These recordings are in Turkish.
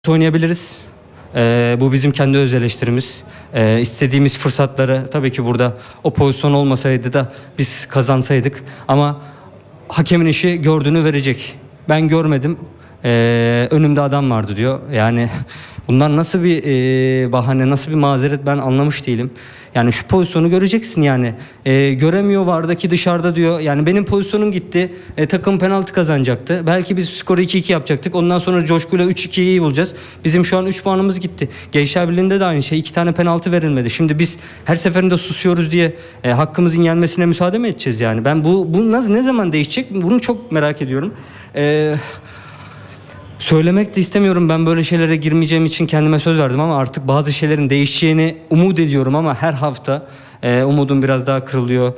oynayabiliriz. Bu bizim kendi öz eleştirimiz. İstediğimiz fırsatları tabii ki burada o pozisyon olmasaydı da biz kazansaydık. Ama hakemin işi gördüğünü verecek. Ben görmedim. Önümde adam vardı diyor. Yani bunlar nasıl bir bahane, nasıl bir mazeret ben anlamış değilim. Yani şu pozisyonu göreceksin yani. Göremiyor, vardaki dışarıda diyor. Yani benim pozisyonum gitti. Takım penaltı kazanacaktı. Belki biz skoru 2-2 yapacaktık. Ondan sonra coşkuyla 3-2'yi bulacağız. Bizim şu an 3 puanımız gitti. Gençler Birliği'nde de aynı şey. 2 tane penaltı verilmedi. Şimdi biz her seferinde susuyoruz diye hakkımızın yenmesine müsaade mi edeceğiz yani? Ben bu ne zaman değişecek? Bunu çok merak ediyorum. Söylemek de istemiyorum, ben böyle şeylere girmeyeceğim için kendime söz verdim ama artık bazı şeylerin değişeceğini umut ediyorum ama her hafta umudum biraz daha kırılıyor.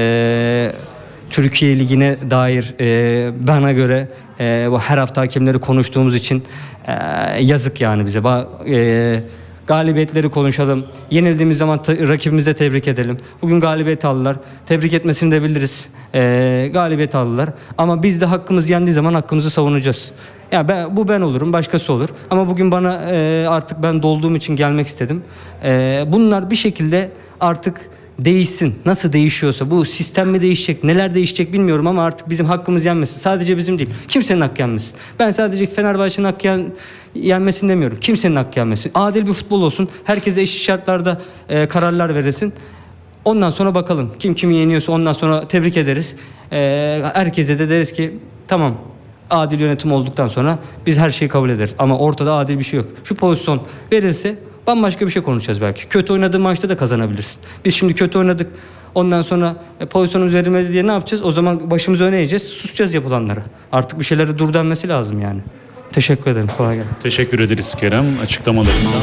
Türkiye Ligi'ne dair bana göre bu her hafta hakemleri konuştuğumuz için yazık yani bize. Galibiyetleri konuşalım. Yenildiğimiz zaman rakibimizi de tebrik edelim. Bugün galibiyet aldılar. Tebrik etmesini de biliriz. Galibiyet aldılar. Ama biz de hakkımız yendiği zaman hakkımızı savunacağız. Ya bu ben olurum, başkası olur. Ama bugün bana artık ben dolduğum için gelmek istedim. Bunlar bir şekilde artık değişsin. Nasıl değişiyorsa, bu sistem mi değişecek, neler değişecek bilmiyorum ama artık bizim hakkımız yenmesin. Sadece bizim değil, kimsenin hakkı yenmesin. Ben sadece Fenerbahçe'nin hakkı yenmesin demiyorum. Kimsenin hakkı yenmesin. Adil bir futbol olsun. Herkese eşit şartlarda kararlar verilsin. Ondan sonra bakalım. Kim kimi yeniyorsa ondan sonra tebrik ederiz. Herkese de deriz ki tamam, adil yönetim olduktan sonra biz her şeyi kabul ederiz. Ama ortada adil bir şey yok. Şu pozisyon verilse bambaşka bir şey konuşacağız belki. Kötü oynadığın maçta da kazanabilirsin. Biz şimdi kötü oynadık. Ondan sonra pozisyonumuz verilmedi diye ne yapacağız? O zaman başımızı öne eğeceğiz. Susacağız yapılanlara. Artık bir şeylere dur denmesi lazım yani. Teşekkür ederim. Kolay gelsin. Teşekkür ederiz Kerem açıklamalarından.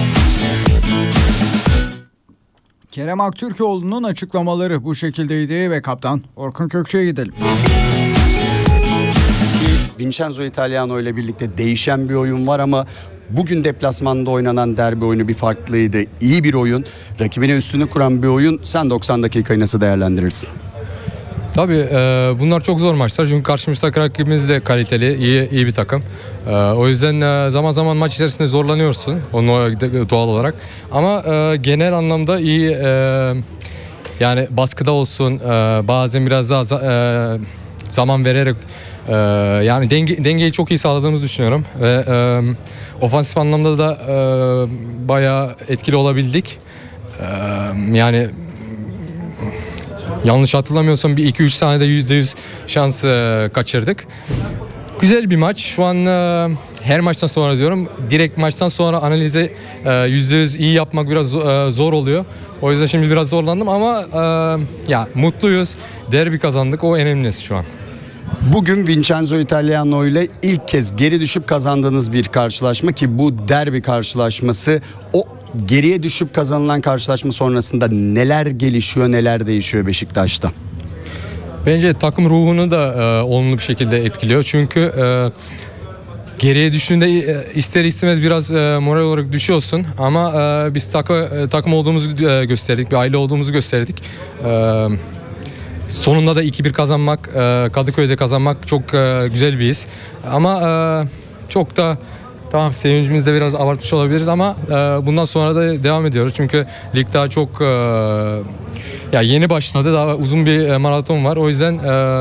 Kerem Aktürkoğlu'nun açıklamaları bu şekildeydi ve kaptan Orkun Kökçe'ye gidelim. Vincenzo Italiano ile birlikte değişen bir oyun var ama bugün deplasmanda oynanan derbi oyunu bir farklıydı. İyi bir oyun, rakibine üstünü kuran bir oyun. Sen 90 dakikayı nasıl değerlendirirsin? Tabii bunlar çok zor maçlar çünkü karşımızdaki rakibimiz de kaliteli, iyi bir takım. O yüzden zaman zaman maç içerisinde zorlanıyorsun doğal olarak. Ama genel anlamda iyi, yani baskıda olsun, bazen biraz daha zaman vererek yani dengeyi çok iyi sağladığımızı düşünüyorum ve ofansif anlamda da bayağı etkili olabildik. Yani yanlış hatırlamıyorsam bir 2-3 tane de %100 şans kaçırdık. Güzel bir maç. Şu an her maçtan sonra diyorum, direkt maçtan sonra analize %100 iyi yapmak biraz zor oluyor. O yüzden şimdi biraz zorlandım ama ya mutluyuz. Derbi kazandık. O en önemlisi şu an. Bugün Vincenzo Italiano ile ilk kez geri düşüp kazandığınız bir karşılaşma ki bu derbi karşılaşması. O geriye düşüp kazanılan karşılaşma sonrasında neler gelişiyor, neler değişiyor Beşiktaş'ta? Bence takım ruhunu da olumlu bir şekilde etkiliyor. Çünkü geriye düştüğünde ister istemez biraz moral olarak düşüyorsun. Ama biz takım olduğumuzu gösterdik, bir aile olduğumuzu gösterdik. Sonunda da 2-1 kazanmak, Kadıköy'de kazanmak çok güzel bir his. Ama çok da tamam, sevincimizde biraz abartmış olabiliriz ama bundan sonra da devam ediyoruz. Çünkü lig daha çok ya yeni başladı, daha uzun bir maraton var. O yüzden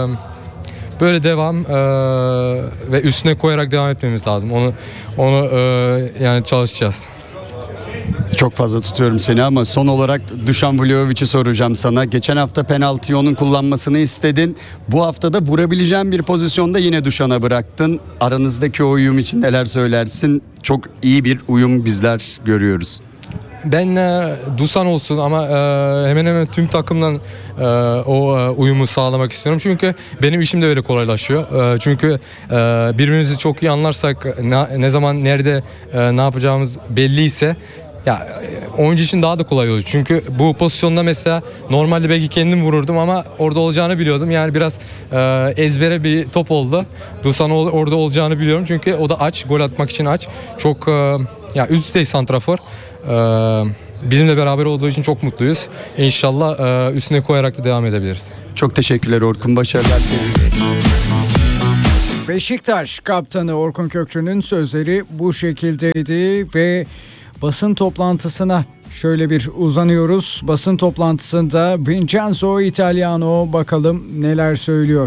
böyle devam ve üstüne koyarak devam etmemiz lazım. Onu yani çalışacağız. Çok fazla tutuyorum seni ama son olarak Dušan Vlahovic'i soracağım sana. Geçen hafta penaltıyı onun kullanmasını istedin. Bu hafta da vurabileceğin bir pozisyonda yine Dušan'a bıraktın. Aranızdaki o uyum için neler söylersin? Çok iyi bir uyum bizler görüyoruz. Ben Dušan olsun ama hemen hemen tüm takımdan o uyumu sağlamak istiyorum. Çünkü benim işim de öyle kolaylaşıyor. Çünkü birbirimizi çok iyi anlarsak, ne zaman nerede ne yapacağımız belliyse ya oyuncu için daha da kolay oluyor. Çünkü bu pozisyonda mesela normalde belki kendim vururdum ama orada olacağını biliyordum. Yani biraz ezbere bir top oldu. Dušan orada olacağını biliyorum. Çünkü o da gol atmak için aç. Çok ya üst düzey santrafor. Bizimle beraber olduğu için çok mutluyuz. İnşallah üstüne koyarak da devam edebiliriz. Çok teşekkürler Orkun. Başarılar. Beşiktaş kaptanı Orkun Kökçü'nün sözleri bu şekildeydi ve basın toplantısına şöyle bir uzanıyoruz. Basın toplantısında Vincenzo Italiano bakalım neler söylüyor.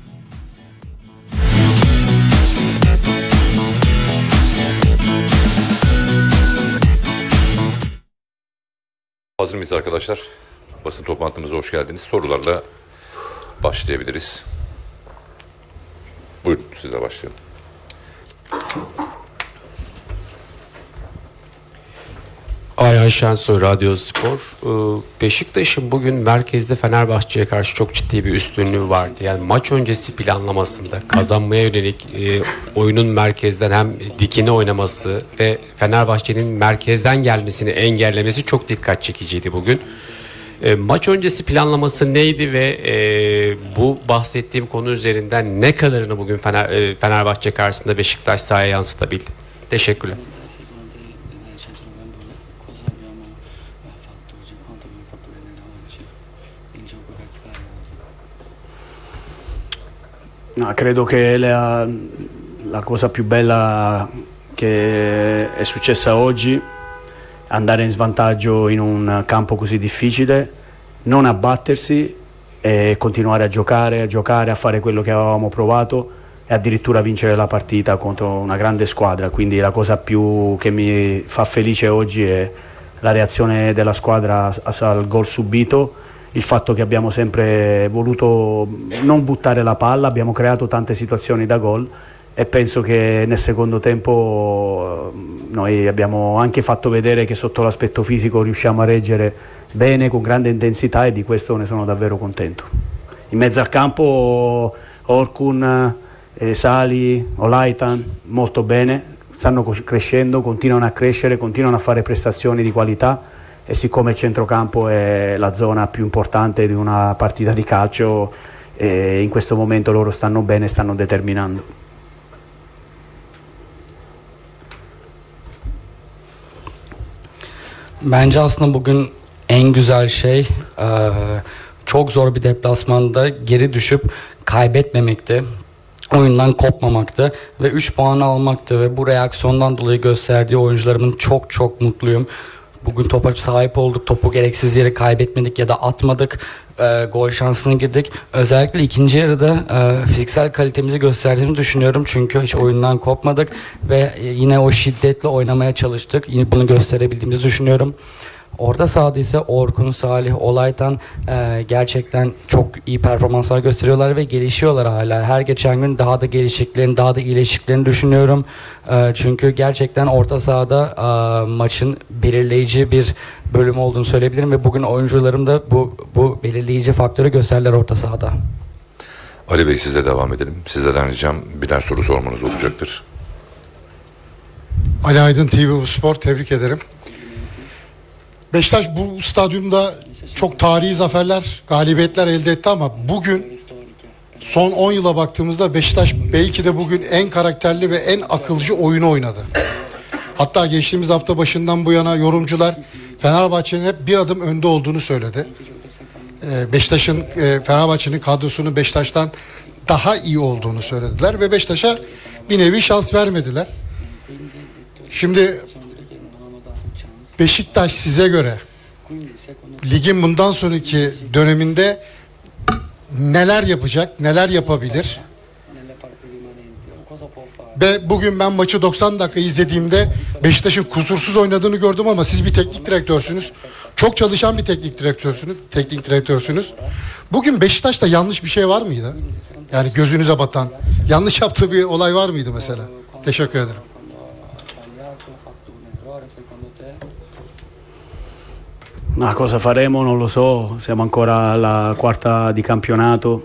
Hazır mıyız arkadaşlar? Basın toplantımıza hoş geldiniz. Sorularla başlayabiliriz. Buyurun, sizle başlayalım. Ayhan Şensoy, Radyo Spor. Beşiktaş'ın bugün merkezde Fenerbahçe'ye karşı çok ciddi bir üstünlüğü vardı. Yani maç öncesi planlamasında kazanmaya yönelik oyunun merkezden hem dikine oynaması ve Fenerbahçe'nin merkezden gelmesini engellemesi çok dikkat çekiciydi bugün. Maç öncesi planlaması neydi ve bu bahsettiğim konu üzerinden ne kadarını bugün Fenerbahçe karşısında Beşiktaş sahaya yansıtabildi? Teşekkürler. No, credo che la cosa più bella che è successa oggi è andare in svantaggio in un campo così difficile, non abbattersi e continuare a giocare, a fare quello che avevamo provato e addirittura vincere la partita contro una grande squadra. Quindi la cosa più che mi fa felice oggi è la reazione della squadra al gol subito, il fatto che abbiamo sempre voluto non buttare la palla, abbiamo creato tante situazioni da gol e penso che nel secondo tempo noi abbiamo anche fatto vedere che sotto l'aspetto fisico riusciamo a reggere bene, con grande intensità, e di questo ne sono davvero contento. In mezzo al campo Orkun, Sali, Olaitan molto bene, stanno crescendo, continuano a crescere, continuano a fare prestazioni di qualità, e siccome il centrocampo è la zona più importante di una partita di calcio, in questo momento loro stanno bene, stanno determinando. Bence aslında bugün en güzel şey çok zor bir deplasmanda geri düşüp kaybetmemekti. Oyundan kopmamaktı ve 3 puanı almaktı ve bu reaksiyondan dolayı gösterdiği oyuncularımın çok mutluyum. Bugün topa sahip olduk, topu gereksiz yere kaybetmedik ya da atmadık, gol şansına girdik. Özellikle ikinci yarıda fiziksel kalitemizi gösterdiğimi düşünüyorum çünkü hiç oyundan kopmadık ve yine o şiddetle oynamaya çalıştık. Yine bunu gösterebildiğimizi düşünüyorum. Orta sahada ise Orkun, Salih, Olaytan gerçekten çok iyi performanslar gösteriyorlar ve gelişiyorlar hala. Her geçen gün daha da geliştiklerini, daha da iyileştiklerini düşünüyorum. Çünkü gerçekten orta sahada maçın belirleyici bir bölüm olduğunu söyleyebilirim ve bugün oyuncularım da bu belirleyici faktörü gösterdiler orta sahada. Ali Bey, sizle devam edelim. Sizlerden ricam birer soru sormanız olacaktır. Ali Aydın, TV Spor, tebrik ederim. Beşiktaş bu stadyumda çok tarihi zaferler, galibiyetler elde etti ama bugün son 10 yıla baktığımızda Beşiktaş belki de bugün en karakterli ve en akılcı oyunu oynadı. Hatta geçtiğimiz hafta başından bu yana yorumcular Fenerbahçe'nin hep bir adım önde olduğunu söyledi. Fenerbahçe'nin kadrosunun Beşiktaş'tan daha iyi olduğunu söylediler ve Beşiktaş'a bir nevi şans vermediler. Şimdi Beşiktaş size göre ligin bundan sonraki döneminde neler yapacak, neler yapabilir? Ve bugün ben maçı 90 dakika izlediğimde Beşiktaş'ın kusursuz oynadığını gördüm ama siz bir teknik direktörsünüz. Çok çalışan bir teknik direktörsünüz. Bugün Beşiktaş'ta yanlış bir şey var mıydı? Yani gözünüze batan, yanlış yaptığı bir olay var mıydı mesela? Teşekkür ederim. Ma cosa faremo non lo so, siamo ancora alla quarta di campionato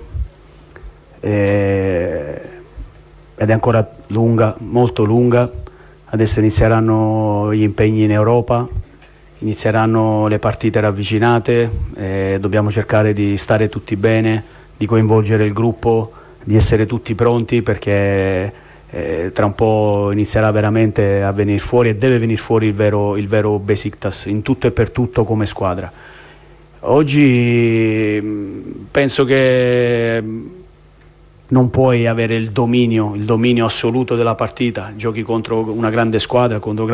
ed è ancora lunga, molto lunga. Adesso inizieranno gli impegni in Europa, inizieranno le partite ravvicinate, dobbiamo cercare di stare tutti bene, di coinvolgere il gruppo, di essere tutti pronti perché tra un po' inizierà veramente a venire fuori e deve venire fuori il vero Besiktas in tutto e per tutto come squadra. Oggi penso che non puoi avere il dominio assoluto della partita, giochi contro una grande squadra, contro